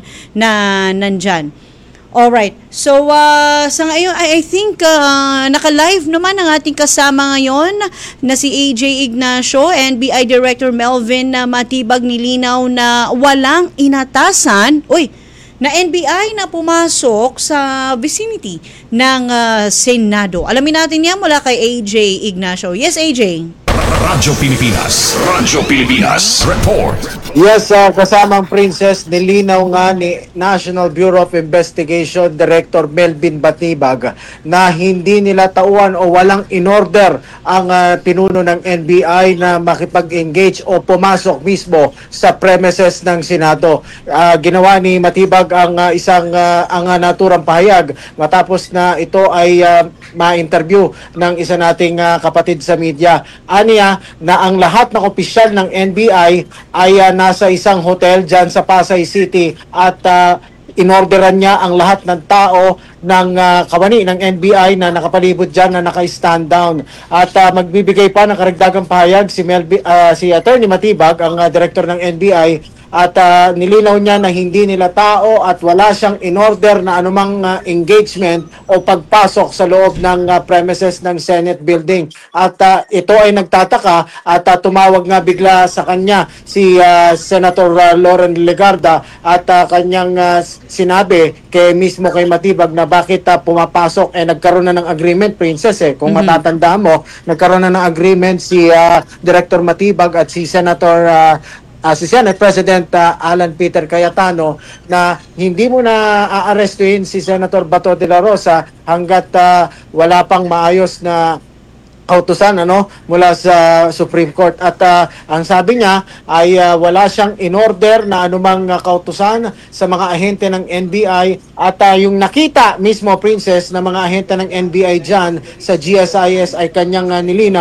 na nandyan. Alright. So, uh, sa ngayon, I, I think uh, naka-live naman ang ating kasama ngayon na si A J Ignacio, N B I Director Melvin na Matibag, nilinaw na walang inatasan, uy, na N B I na pumasok sa vicinity ng uh, Senado. Alamin natin yan mula kay A J Ignacio. Yes, A J. Radyo Pilipinas. Radyo Pilipinas. Report. Yes, uh, kasamang Princess, nilinaw nga ni National Bureau of Investigation Director Melvin Batibag na hindi nila tauan o walang in-order ang uh, pinuno ng N B I na makipag-engage o pumasok mismo sa premises ng Senado. Uh, ginawa ni Matibag ang uh, isang uh, ang uh, naturang pahayag matapos na ito ay uh, ma-interview ng isa nating uh, kapatid sa media. Aniya na ang lahat ng opisyal ng N B I ay uh, nasa isang hotel dyan sa Pasay City at uh, inorderan niya ang lahat ng tao ng uh, kawani ng N B I na nakapalibot dyan na naka-stand down. At uh, magbibigay pa ng karagdagang pahayag si, Melby, uh, si Attorney Matibag, ang uh, director ng N B I, at uh, nilinaw niya na hindi nila tao at wala siyang in-order na anumang uh, engagement o pagpasok sa loob ng uh, premises ng Senate building. At uh, ito ay nagtataka at uh, tumawag nga bigla sa kanya si uh, Senator uh, Lauren Legarda at uh, kanyang uh, sinabi kay mismo kay Matibag na bakit uh, pumapasok. Eh nagkaroon na ng agreement, Princess, eh. Kung mm-hmm. matatandaan mo, nagkaroon na ng agreement si uh, Director Matibag at si Senator uh, Uh, si Senate President uh, Alan Peter Cayetano na hindi mo na aarestuhin si Senator Bato de la Rosa hanggat uh, wala pang maayos na kautusan ano mula sa Supreme Court. At uh, ang sabi niya ay uh, wala siyang in-order na anumang uh, kautusan sa mga ahente ng N B I at uh, yung nakita mismo, Princess, na mga ahente ng N B I dyan sa G S I S ay kanyang uh, nilinaw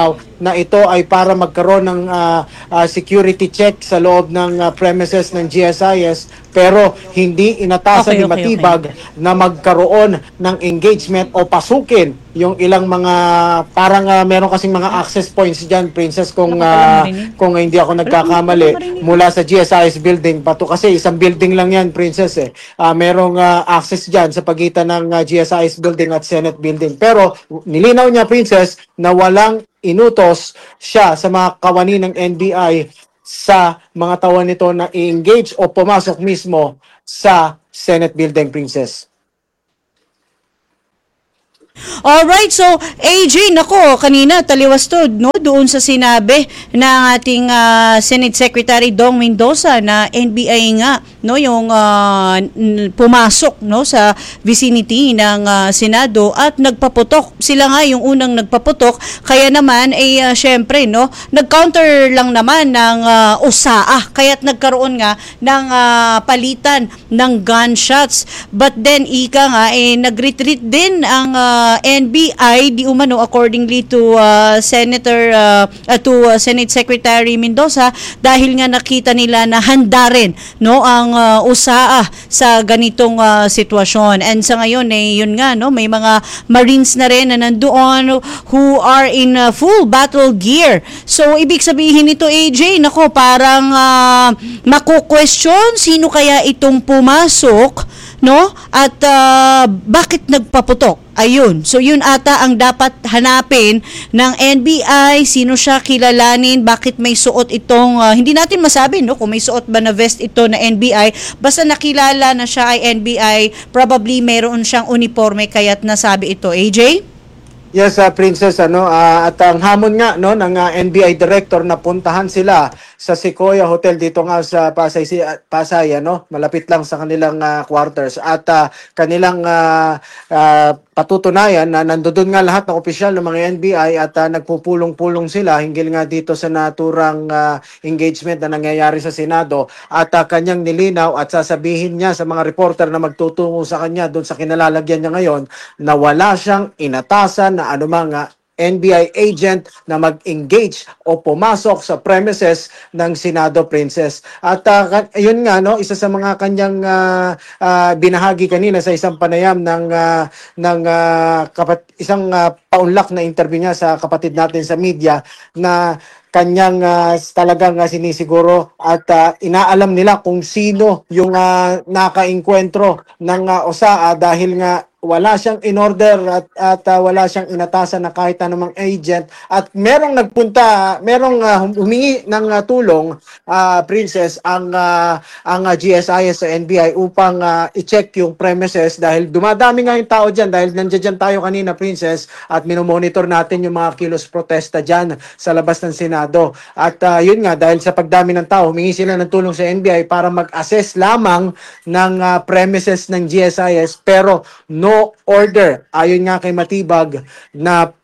na ito ay para magkaroon ng ah, ah, security check sa loob ng ah, premises ng G S I S, pero hindi inatasan Okay, ni okay, Matibag na magkaroon ng engagement o pasukin yung ilang mga parang ah, meron kasing mga access points diyan, Princess, kung Wala ka palang ah, marinig. kung hindi ako nagkakamali, mula sa G S I S building pato, kasi isang building lang yan, Princess, eh. Ah, merong ah, access diyan sa pagitan ng ah, G S I S building at Senate building, pero nilinaw niya, Princess, na walang inutos siya sa mga kawani ng N B I sa mga tao nito na i-engage o pumasok mismo sa Senate building, Princess. Alright, so A J, nako, kanina taliwas to, no, doon sa sinabi ng ating ah, Senate Secretary Dong Mendoza na N B I nga, no, yung ah, n- pumasok, no, sa vicinity ng ah, Senado at nagpaputok. Sila nga yung unang nagpaputok, kaya naman ay ah, syempre, no, nag-counter lang naman ng ah, U S A A, kaya't nagkaroon nga ng ah, palitan ng gunshots. But then ika nga eh nag-retreat din ang ah, N B I di umano, accordingly to uh, Senator uh, uh, to uh, Senate Secretary Mendoza, dahil nga nakita nila na handa rin, no, ang uh, U S A A sa ganitong uh, sitwasyon. And sa ngayon eh yun nga, no, may mga Marines na rin na nandoon who are in uh, full battle gear. So ibig sabihin nito, A J, nako, parang uh, mako-question sino kaya itong pumasok, no? At uh, bakit nagpaputok? Ayun. So yun ata ang dapat hanapin ng N B I, sino siya, kilalanin, bakit may suot itong uh, hindi natin masabi, no, kung may suot ba na vest ito na N B I, basta nakilala na siya ay N B I, probably meron siyang uniforme kaya't nasabi ito. A J? Yes, uh, Princess, ano, ah, at ang hamon nga, no, ng ah, N B I director na puntahan sila sa Sequoia Hotel dito nga sa Pasay, si- ah, Pasay, ano, malapit lang sa kanilang ah, quarters, at ah, kanilang ah, ah, patutunayan na nandoon nga lahat ng opisyal ng mga N B I at ah, nagpupulong-pulong sila hinggil nga dito sa naturang ah, engagement na nangyayari sa Senado, at ah, kanyang nilinaw at sasabihin niya sa mga reporter na magtutungo sa kanya doon sa kinalalagyan niya ngayon na wala siyang inatasan na anumang ah, N B I agent na mag-engage o pumasok sa premises ng Senado, Princess. At ah, ka- yun nga, no, isa sa mga kanyang ah, ah, binahagi kanina sa isang panayam ng ah, ng ah, kapat- isang ah, paunlak na interview niya sa kapatid natin sa media, na kanyang ah, talagang ah, sinisiguro at ah, inaalam nila kung sino yung uh, naka-enkwentro ng ah, O S A A, dahil nga wala siyang in-order at, at ah, wala siyang inatasan na kahit anumang agent, at merong nagpunta, merong ah, humingi ng ah, tulong, ah, Princess, ang ah, ang ah, G S I S sa N B I upang ah, i-check yung premises, dahil dumadami nga yung tao dyan, dahil nandiyan dyan tayo kanina, Princess, at minomonitor natin yung mga kilos protesta dyan sa labas ng Senado. At ah, yun nga, dahil sa pagdami ng tao, humingi sila ng tulong sa N B I para mag-assess lamang ng ah, premises ng G S I S, pero no order, ayon nga kay Matibag, na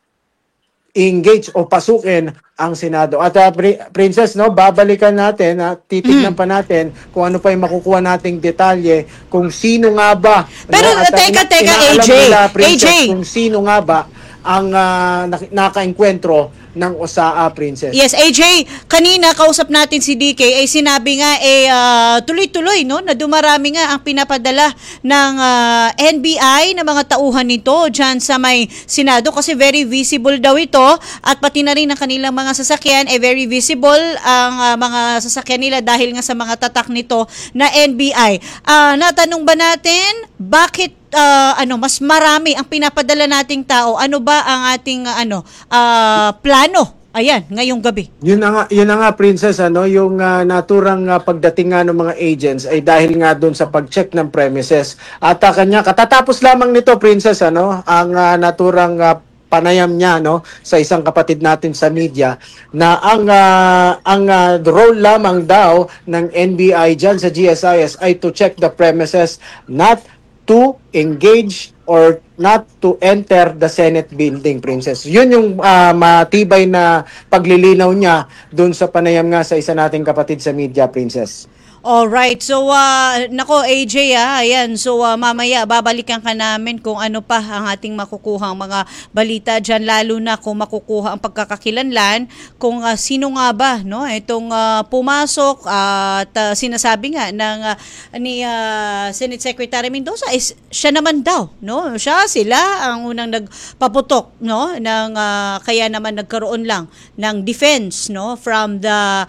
engage o pasukin ang Senado. At uh, Pri- Princess, no, babalikan natin at titignan pa natin kung ano pa yung makukuha nating detalye, kung sino nga ba, Pero, no, at, uh, teka, ina- teka, inaalam A J, nila, Princess, A J. kung sino nga ba ang uh, nak- nakaenkwentro ng O S A A, Princess. Yes, A J, kanina kausap natin si D K, ay sinabi nga eh ah, tuloy-tuloy, no, na dumarami nga ang pinapadala ng ah, N B I na mga tauhan nito diyan sa may Senado, kasi very visible daw ito, at pati na rin ang kanilang mga sasakyan eh very visible ang ah, mga sasakyan nila dahil nga sa mga tatak nito na N B I. Ah, natanong ba natin bakit ah, ano mas marami ang pinapadala nating tao? Ano ba ang ating ah, ano ah, plano? Ayan, ngayong gabi. Yun na nga, yun na nga, Princess, ano, yung ah, naturang ah, pagdating nga ng mga agents ay dahil nga doon sa pag-check ng premises. At ah, kanya katatapos lamang nito, Princess, ano, ang ah, naturang ah, panayam niya, no, sa isang kapatid natin sa media, na ang ah, ang ah, role lamang daw ng N B I diyan sa G S I S ay to check the premises, not to engage or not to enter the Senate building, Princess. Yun yung ah, matibay na paglilinaw niya doon sa panayam nga sa isa nating kapatid sa media, Princess. Alright. So, uh, nako, A J, ah, ayan. So, uh, mamaya, babalikan ka namin kung ano pa ang ating makukuhang mga balita dyan, lalo na kung makukuha ang pagkakakilanlan, kung uh, sino nga ba, no, itong uh, pumasok uh, at uh, sinasabi nga ng, uh, ni uh, Senate Secretary Mendoza is siya naman daw, no? Siya, sila ang unang nagpaputok, no, ng, uh, kaya naman nagkaroon lang ng defense, no, from the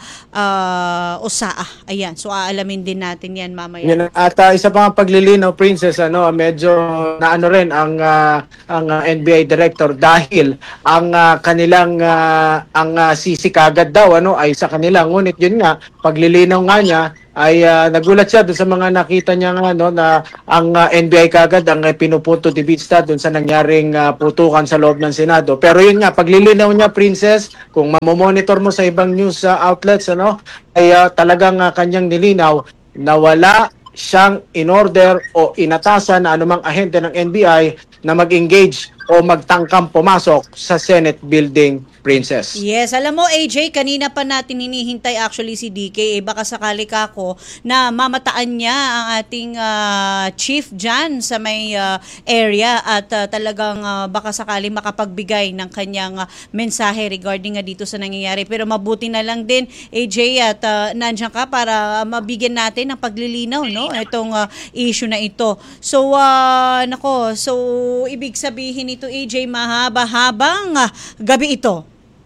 uh, O S A A. Ayan. So, aalamin din natin yan mamaya. Yun, at uh, isa pa nga paglilinaw, Princess, ano, medyo naano rin ang uh, ang uh, N B I director dahil ang uh, kanilang uh, ang uh, sisi kagad daw ano ay sa kanila, ngunit yun nga paglilinaw nga niya ay uh, nagulat siya doon sa mga nakita niya nga no, na ang uh, N B I kagad ang uh, pinupunto di vista doon sa nangyaring uh, putukan sa loob ng Senado. Pero yun nga, paglilinaw niya, Princess, kung mamomonitor mo sa ibang news uh, outlets ano, ay uh, talagang uh, kanyang nilinaw na wala siyang in-order o inatasan na anumang ahente ng N B I na mag-engage o magtangkang pumasok sa Senate building, Princess. Yes, alam mo A J, kanina pa natin hinihintay actually si D K, eh, baka sakali ka ako na mamataan niya ang ating uh, chief dyan sa may uh, area at uh, talagang uh, baka sakali makapagbigay ng kanyang uh, mensahe regarding nga dito sa nangyayari. Pero mabuti na lang din A J at uh, nandiyan ka para mabigyan natin ng paglilinaw, no, itong uh, issue na ito. So, uh, nako, so ibig sabihin ito A J, mahaba-habang uh, gabi ito.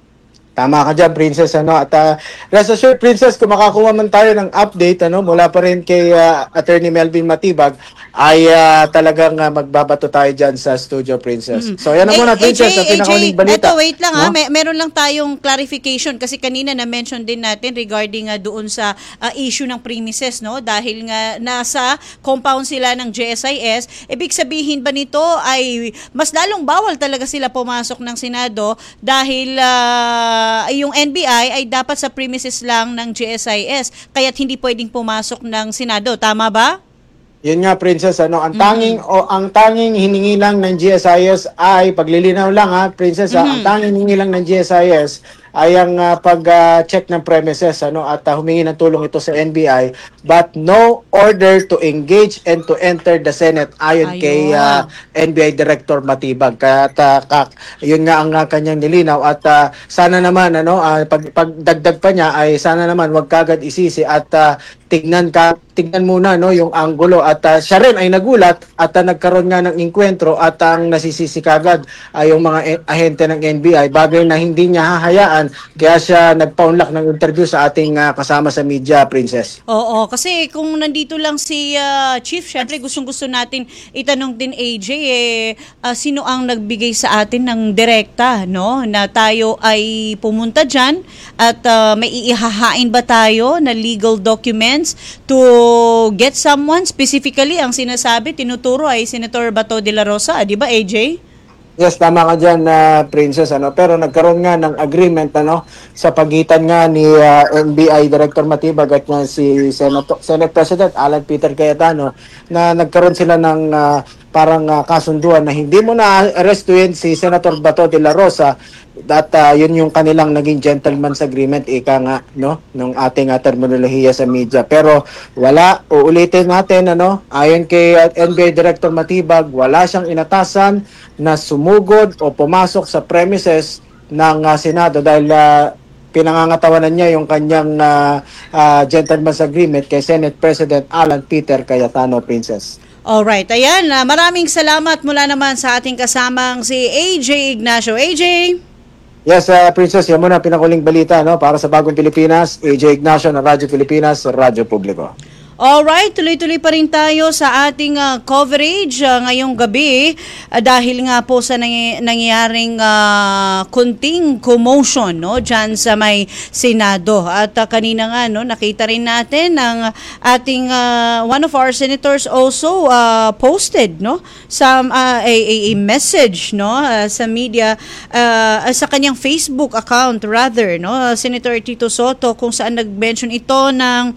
Tama ka dyan, Princess, ano, at uh, rest assured, Princess, kung makakuha man tayo ng update, ano, mula pa rin kay uh, Attorney Melvin Matibag, ay uh, talagang uh, magbabato tayo dyan sa studio, Princess. Mm. So, yan na muna, Princess, sa pinakauling balita. Ito, wait lang, no? ha, May, meron lang tayong clarification, kasi kanina na-mention din natin regarding uh, doon sa uh, issue ng premises, no, dahil nga nasa compound sila ng G S I S, ibig sabihin ba nito ay mas lalong bawal talaga sila pumasok ng Senado dahil uh, Uh, yung N B I ay dapat sa premises lang ng G S I S, kaya't hindi pwedeng pumasok ng Senado. Tama ba? Yun nga, Princess, ano, ang tanging mm-hmm. o ang tanging hiningi lang ng G S I S ay paglilinaw lang ha, Princess, mm-hmm. ha, ang tanging hiningi lang ng G S I S ay ang uh, pag-check uh, ng premises ano at uh, humingi ng tulong ito sa N B I, but no order to engage and to enter the Senate ayon Ayun. kay uh, N B I Director Matibag. Kaya uh, kak, yun nga ang uh, kanyang nilinaw at uh, sana naman ano uh, pag pagdagdag pa niya ay sana naman wag kagad isisi at uh, tignan ka tignan muna no yung anggulo at uh, siya rin ay nagulat at uh, nagkaroon nga ng inkwentro at ang nasisisi kagad ay yung mga eh, ahente ng N B I, bagay na hindi niya hahayaan, kaya siya nagpaunlak ng interview sa ating uh, kasama sa media, Princess. Oo, kasi kung nandito lang si uh, Chief, syempre gustong-gusto natin itanong din A J eh uh, sino ang nagbigay sa atin ng direkta, no, na tayo ay pumunta diyan at uh, may ihahain ba tayo na legal documents to get someone specifically. Ang sinasabi, tinuturo ay Senator Bato de la Rosa, di ba A J? Yes, tama ka dyan, uh, Princess, ano, pero nagkaroon nga ng agreement ano sa pagitan nga ni uh, N B I Director Matibag at uh, si Senate, Senate President Alan Peter Cayetano na nagkaroon sila ng uh, parang uh, kasunduan na hindi mo na arrestuin si Senator Bato de la Rosa at uh, yun yung kanilang naging gentleman's agreement, ika nga no ng ating uh, terminolohiya sa media. Pero wala, uulitin natin ano, ayon kay uh, N B I Director Matibag, wala siyang inatasan na sumugod o pumasok sa premises ng uh, Senado dahil uh, pinangangatawanan niya yung kanyang uh, uh, gentleman's agreement kay Senate President Alan Peter Cayetano, Princess. Alright, ayan, uh, maraming salamat mula naman sa ating kasamang si A J Ignacio. A J? Yes, uh, Princess, yan muna pinakuling balita no para sa Bagong Pilipinas. A J Ignacio ng Radyo Pilipinas, Radyo Publiko. Alright, tuloy-tuloy pa rin tayo sa ating uh, coverage uh, ngayong gabi uh, dahil nga po sa nangy- nangyaring uh, kunting commotion no dyan sa may Senado. At uh, kanina nga no nakita rin natin ang ating uh, one of our senators also uh, posted no some uh, a, a, a message no uh, sa media uh, sa kanyang Facebook account rather no Senator Tito Soto, kung saan nag-mention ito ng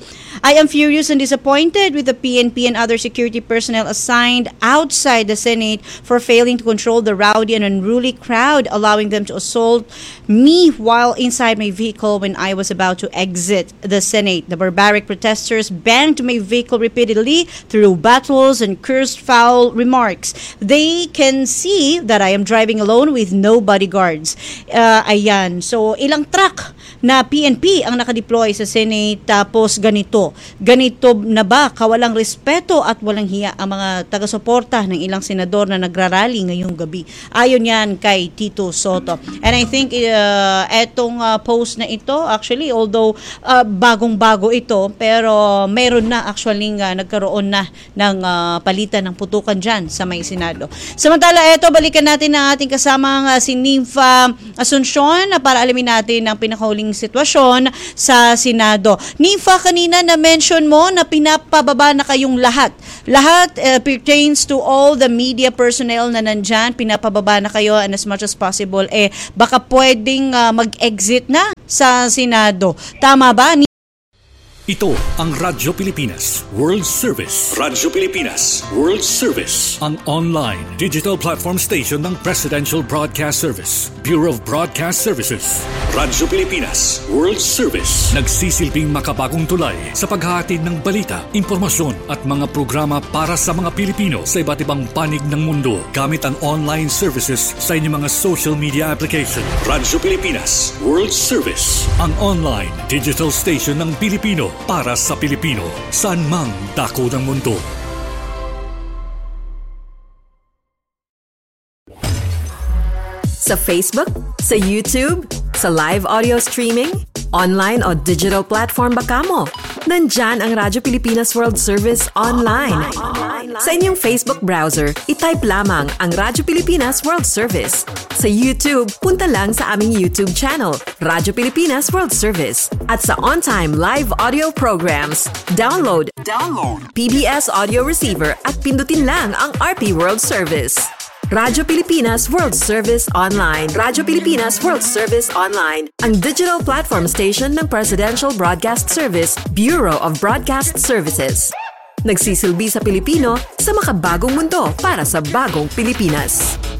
I am furious and disappointed with the P N P and other security personnel assigned outside the Senate for failing to control the rowdy and unruly crowd, allowing them to assault me while inside my vehicle when I was about to exit the Senate. The barbaric protesters banged my vehicle repeatedly through battles and cursed foul remarks. They can see that I am driving alone with no bodyguards. Uh, ayan. So, ilang truck na P N P ang nakadeploy sa Senate, tapos ganito. Ganito na ba kawalang respeto at walang hiya ang mga taga-suporta ng ilang senador na nagrarally ngayong gabi? Ayon yan kay Tito Soto. And I think uh, etong uh, post na ito, actually, although uh, bagong-bago ito, pero meron na actually uh, nagkaroon na ng uh, palitan ng putukan dyan sa may Senado. Samantala, eto, balikan natin ang ating kasamang uh, si Nympha Asuncion na para alamin natin ang pinakahuling sitwasyon sa Senado. Nympha, kanina na-mention mo na pinapababa na kayong lahat. Lahat uh, pertains to all the media personnel na nandyan. Pinapababa na kayo, and as much as possible, eh, baka pwedeng uh, mag-exit na sa Senado. Tama ba? Ito ang Radyo Pilipinas World Service. Radyo Pilipinas World Service. Ang online digital platform station ng Presidential Broadcast Service, Bureau of Broadcast Services. Radyo Pilipinas World Service. Nagsisilbing makabagong tulay sa paghahatid ng balita, impormasyon at mga programa para sa mga Pilipino sa iba't ibang panig ng mundo gamit ang online services sa inyong mga social media application. Radyo Pilipinas World Service. Ang online digital station ng Pilipino para sa Pilipino, saan mang dako ng mundo. Sa Facebook, sa YouTube, sa live audio streaming, online o digital platform ba kamo? Nandyan ang Radyo Pilipinas World Service online. Sa inyong Facebook browser, itype lamang ang Radyo Pilipinas World Service. Sa YouTube, punta lang sa aming YouTube channel, Radyo Pilipinas World Service. At sa on-time live audio programs, download, download P B S Audio Receiver at pindutin lang ang R P World Service. Radyo Pilipinas World Service Online. Radyo Pilipinas World Service Online, ang digital platform station ng Presidential Broadcast Service, Bureau of Broadcast Services. Nagsisilbi sa Pilipino sa makabagong mundo para sa bagong Pilipinas.